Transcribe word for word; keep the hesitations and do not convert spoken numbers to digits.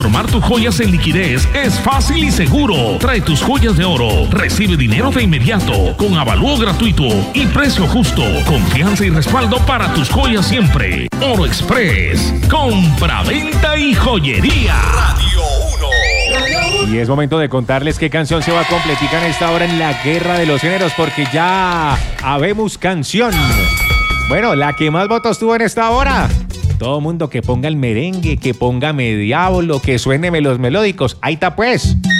Transformar tus joyas en liquidez es fácil y seguro. Trae tus joyas de oro, recibe dinero de inmediato, con avalúo gratuito y precio justo. Confianza y respaldo para tus joyas siempre. Oro Express, compra, venta y joyería. Radio uno. Y es momento de contarles qué canción se va a completar en esta hora en la Guerra de los Géneros, porque ya habemos canción. Bueno, la que más votos tuvo en esta hora. Todo mundo que ponga el merengue, que ponga Diablo, que suene los melódicos. Ahí está pues.